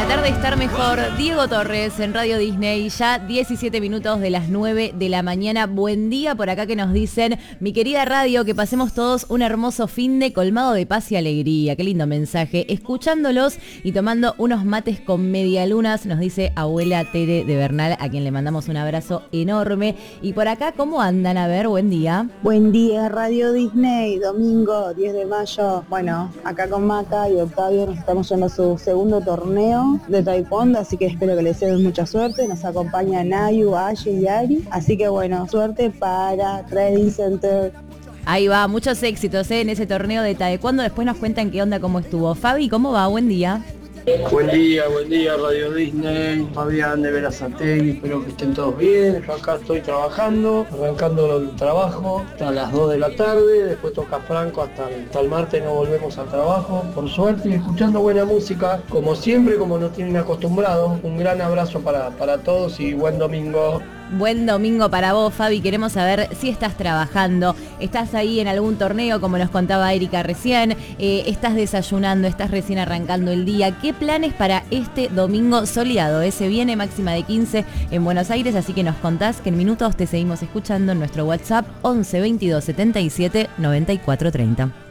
tratar de estar mejor. Diego Torres en Radio Disney, ya 17 minutos de las 9 de la mañana. Buen día por acá que nos dicen, mi querida radio, que pasemos todos un hermoso finde colmado de paz y alegría. Qué lindo mensaje. Escuchándolos y tomando unos mates con medialunas, nos dice abuela Tere de Bernal, a quien le mandamos un abrazo enorme. Y por acá, ¿cómo andan? A ver, buen día. Buen día, Radio Disney, domingo 10 de mayo. Bueno, acá con Maca y Octavio nos estamos yendo a su segundo torneo de taekwondo, así que espero que les den mucha suerte. Nos acompaña Nayu, Aye y Ari, así que bueno, suerte para Trading Center. Ahí va, muchos éxitos en ese torneo de taekwondo. Después nos cuentan qué onda, cómo estuvo. Fabi, ¿cómo va? Buen día. Buen día, Radio Disney, Fabián de Berazategui, espero que estén todos bien. Yo acá estoy trabajando, arrancando el trabajo hasta las 2 de la tarde, después toca Franco hasta el martes, no volvemos al trabajo, por suerte, y escuchando buena música, como siempre, como nos tienen acostumbrados. Un gran abrazo para todos y buen domingo. Buen domingo para vos, Fabi. Queremos saber si estás trabajando, estás ahí en algún torneo, como nos contaba Erika recién, estás desayunando, estás recién arrancando el día. ¿Qué planes para este domingo soleado? Se viene máxima de 15 en Buenos Aires, así que nos contás que en minutos te seguimos escuchando en nuestro WhatsApp 11 22 77 94 30.